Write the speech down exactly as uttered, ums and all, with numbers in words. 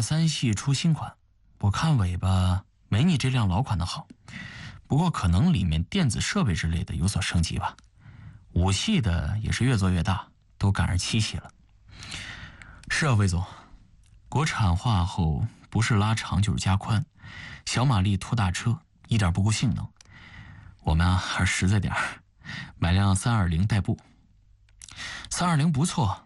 三系出新款，我看尾巴没你这辆老款的好，不过可能里面电子设备之类的有所升级吧。五系的也是越做越大，都赶上七系了。是啊，魏总，国产化后不是拉长就是加宽，小马力拖大车，一点不顾性能。我们啊还是实在点儿，买辆三二零代步。三二零不错，